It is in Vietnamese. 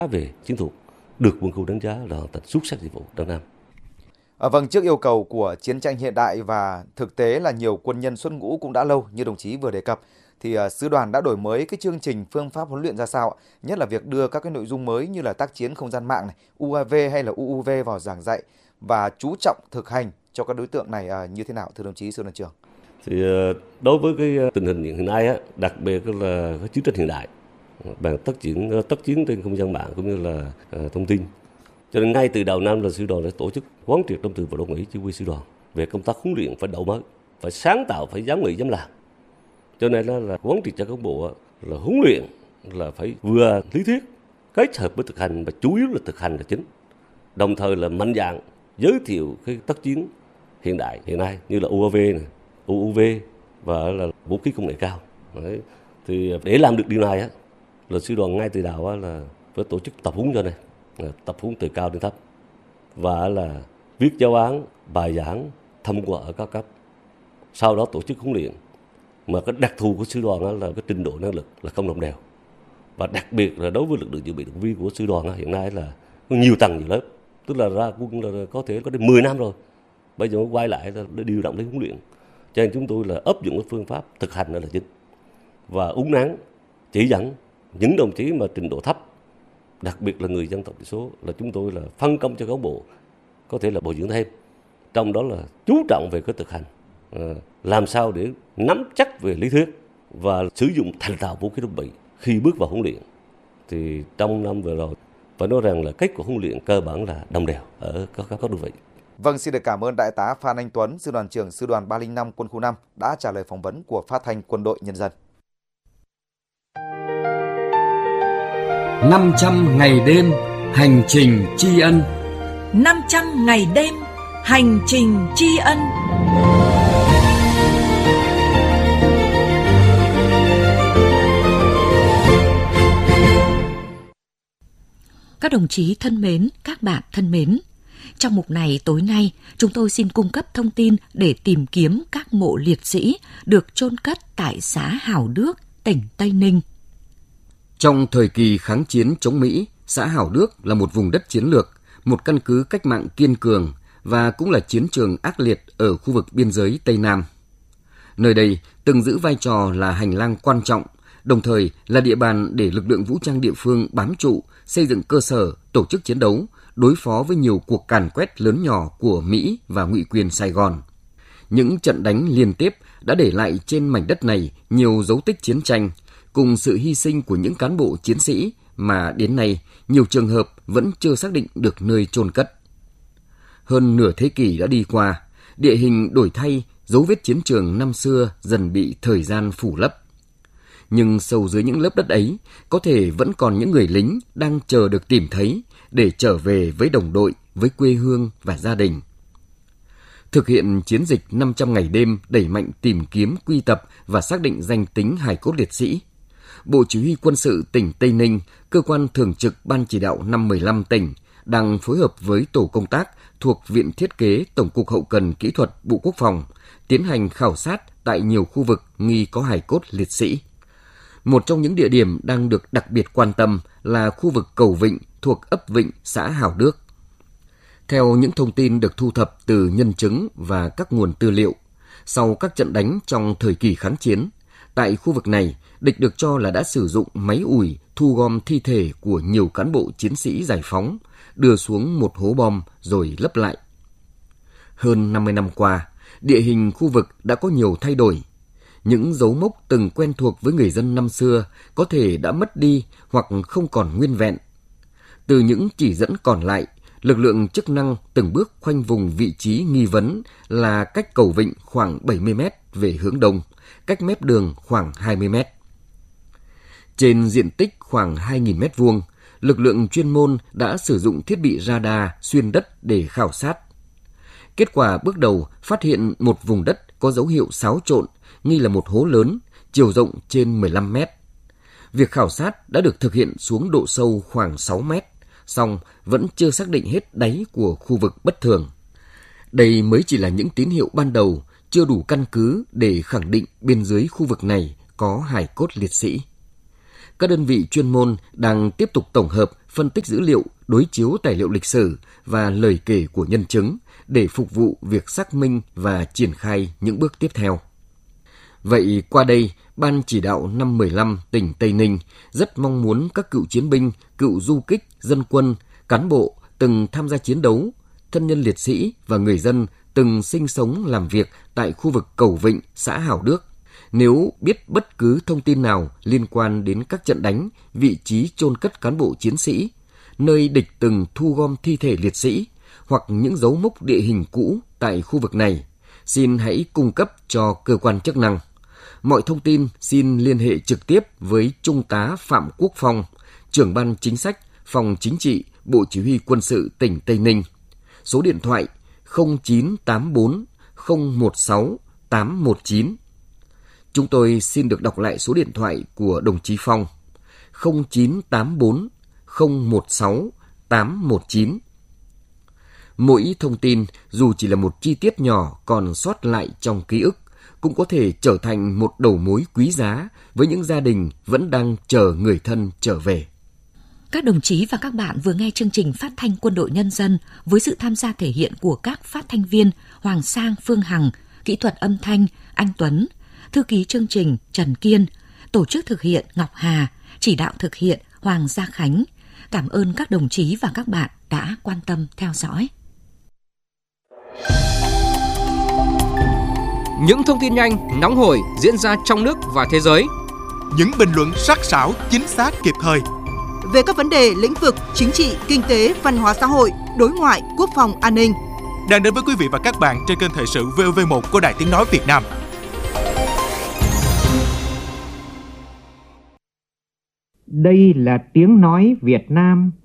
về chiến thuật được quân khu đánh giá là hoàn thành xuất sắc nhiệm vụ trong năm. Vâng, trước yêu cầu của chiến tranh hiện đại và thực tế là nhiều quân nhân xuất ngũ cũng đã lâu như đồng chí vừa đề cập, thì sư đoàn đã đổi mới cái chương trình phương pháp huấn luyện ra sao, nhất là việc đưa các cái nội dung mới như là tác chiến không gian mạng này, UAV hay là UUV vào giảng dạy và chú trọng thực hành cho các đối tượng này như thế nào, thưa đồng chí sư đoàn trưởng? Thì đối với cái tình hình hiện nay á, đặc biệt là cái chiến tranh hiện đại bằng tác chiến trên không gian mạng cũng như là thông tin. Cho nên ngay từ đầu năm là sư đoàn đã tổ chức quán triệt trong từ và đội ủy chỉ huy sư đoàn về công tác huấn luyện phải đổi mới, phải sáng tạo, phải dám nghĩ dám làm. Cho nên là quán triệt cho cán bộ là huấn luyện là phải vừa lý thuyết kết hợp với thực hành và chủ yếu là thực hành là chính. Đồng thời là mạnh dạn giới thiệu cái tác chiến hiện đại hiện nay như là UAV này, UUV và là vũ khí công nghệ cao. Đấy. Thì để làm được điều này á, là sư đoàn ngay từ đầu á, là phải tổ chức tập huấn cho này, tập huấn từ cao đến thấp và là viết giáo án, bài giảng thông qua ở các cấp. Sau đó tổ chức huấn luyện. Mà cái đặc thù của sư đoàn á, là cái trình độ năng lực là không đồng đều. Và đặc biệt là đối với lực lượng dự bị động viên của sư đoàn á, hiện nay là có nhiều tầng nhiều lớp, tức là ra quân là có thể có đến 10 năm rồi. Bây giờ quay lại để điều động đến huấn luyện. Cho nên chúng tôi là áp dụng cái phương pháp thực hành là chính và uốn nắn chỉ dẫn những đồng chí mà trình độ thấp, đặc biệt là người dân tộc thiểu số, là chúng tôi là phân công cho cán bộ có thể là bồi dưỡng thêm, trong đó là chú trọng về cái thực hành, làm sao để nắm chắc về lý thuyết và sử dụng thành thạo vũ khí thiết bị khi bước vào huấn luyện. Thì trong năm vừa rồi phải nói rằng là kết quả huấn luyện cơ bản là đồng đều ở các đơn vị. Vâng, xin được cảm ơn Đại tá Phan Anh Tuấn, Sư đoàn trưởng Sư đoàn 305 Quân khu 5 đã trả lời phỏng vấn của Phát thanh Quân đội Nhân dân. 500 ngày đêm hành trình tri ân. 500 ngày đêm hành trình tri ân. Các đồng chí thân mến, các bạn thân mến, trong mục này tối nay chúng tôi xin cung cấp thông tin để tìm kiếm các mộ liệt sĩ được chôn cất tại xã Hảo Đức, tỉnh Tây Ninh. Trong thời kỳ kháng chiến chống Mỹ, xã Hảo Đức là một vùng đất chiến lược, một căn cứ cách mạng kiên cường và cũng là chiến trường ác liệt ở khu vực biên giới Tây Nam. Nơi đây từng giữ vai trò là hành lang quan trọng, đồng thời là địa bàn để lực lượng vũ trang địa phương bám trụ, xây dựng cơ sở, tổ chức chiến đấu, đối phó với nhiều cuộc càn quét lớn nhỏ của Mỹ và ngụy quyền Sài Gòn. Những trận đánh liên tiếp đã để lại trên mảnh đất này nhiều dấu tích chiến tranh, cùng sự hy sinh của những cán bộ chiến sĩ mà đến nay nhiều trường hợp vẫn chưa xác định được nơi chôn cất. Hơn nửa thế kỷ đã đi qua, địa hình đổi thay, dấu vết chiến trường năm xưa dần bị thời gian phủ lấp. Nhưng sâu dưới những lớp đất ấy, có thể vẫn còn những người lính đang chờ được tìm thấy để trở về với đồng đội, với quê hương và gia đình. Thực hiện chiến dịch 500 ngày đêm đẩy mạnh tìm kiếm, quy tập và xác định danh tính hài cốt liệt sĩ, Bộ Chỉ huy Quân sự tỉnh Tây Ninh, cơ quan thường trực Ban Chỉ đạo 515 tỉnh, đang phối hợp với tổ công tác thuộc Viện Thiết kế Tổng cục Hậu cần Kỹ thuật Bộ Quốc phòng tiến hành khảo sát tại nhiều khu vực nghi có hài cốt liệt sĩ. Một trong những địa điểm đang được đặc biệt quan tâm là khu vực Cầu Vịnh thuộc ấp Vịnh, xã Hảo Đức. Theo những thông tin được thu thập từ nhân chứng và các nguồn tư liệu, sau các trận đánh trong thời kỳ kháng chiến, tại khu vực này, địch được cho là đã sử dụng máy ủi thu gom thi thể của nhiều cán bộ chiến sĩ giải phóng, đưa xuống một hố bom rồi lấp lại. Hơn 50 năm qua, địa hình khu vực đã có nhiều thay đổi. Những dấu mốc từng quen thuộc với người dân năm xưa có thể đã mất đi hoặc không còn nguyên vẹn. Từ những chỉ dẫn còn lại, lực lượng chức năng từng bước khoanh vùng vị trí nghi vấn là cách Cầu Vịnh khoảng 70 mét về hướng đông, cách mép đường khoảng 20 mét. Trên diện tích khoảng 2.000 mét vuông, lực lượng chuyên môn đã sử dụng thiết bị radar xuyên đất để khảo sát. Kết quả bước đầu phát hiện một vùng đất có dấu hiệu xáo trộn, nghi là một hố lớn, chiều rộng trên 15 mét. Việc khảo sát đã được thực hiện xuống độ sâu khoảng 6 mét, song vẫn chưa xác định hết đáy của khu vực bất thường. Đây mới chỉ là những tín hiệu ban đầu, chưa đủ căn cứ để khẳng định bên dưới khu vực này có hài cốt liệt sĩ. Các đơn vị chuyên môn đang tiếp tục tổng hợp phân tích dữ liệu, đối chiếu tài liệu lịch sử và lời kể của nhân chứng để phục vụ việc xác minh và triển khai những bước tiếp theo. Vậy qua đây, Ban chỉ đạo 515 tỉnh Tây Ninh rất mong muốn các cựu chiến binh, cựu du kích, dân quân, cán bộ từng tham gia chiến đấu, thân nhân liệt sĩ và người dân từng sinh sống làm việc tại khu vực Cầu Vịnh, xã Hảo Đức, nếu biết bất cứ thông tin nào liên quan đến các trận đánh, vị trí chôn cất cán bộ chiến sĩ, nơi địch từng thu gom thi thể liệt sĩ hoặc những dấu mốc địa hình cũ tại khu vực này, xin hãy cung cấp cho cơ quan chức năng. Mọi thông tin xin liên hệ trực tiếp với Trung tá Phạm Quốc Phong, trưởng ban chính sách, Phòng Chính trị, Bộ Chỉ huy Quân sự tỉnh Tây Ninh. Số điện thoại 0984 016 819. Chúng tôi xin được đọc lại số điện thoại của đồng chí Phong 0984 016 819. Mỗi thông tin dù chỉ là một chi tiết nhỏ còn sót lại trong ký ức cũng có thể trở thành một đầu mối quý giá với những gia đình vẫn đang chờ người thân trở về. Các đồng chí và các bạn vừa nghe chương trình phát thanh Quân đội Nhân dân với sự tham gia thể hiện của các phát thanh viên Hoàng Sang, Phương Hằng, kỹ thuật âm thanh Anh Tuấn, thư ký chương trình Trần Kiên, tổ chức thực hiện Ngọc Hà, chỉ đạo thực hiện Hoàng Gia Khánh. Cảm ơn các đồng chí và các bạn đã quan tâm theo dõi. Những thông tin nhanh, nóng hổi diễn ra trong nước và thế giới. Những bình luận sắc sảo, chính xác, kịp thời. Về các vấn đề lĩnh vực chính trị, kinh tế, văn hóa xã hội, đối ngoại, quốc phòng, an ninh. Đang đến với quý vị và các bạn trên kênh Thời sự VOV1 của Đài Tiếng nói Việt Nam. Đây là Tiếng nói Việt Nam.